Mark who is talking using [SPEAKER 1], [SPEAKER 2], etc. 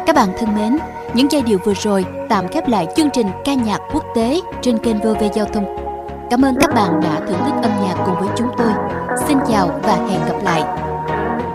[SPEAKER 1] Các bạn thân mến, những giai điệu vừa rồi tạm khép lại chương trình ca nhạc quốc tế trên kênh VOV Giao thông. Cảm ơn các bạn đã thưởng thức âm nhạc cùng với chúng tôi. Xin chào và hẹn gặp lại.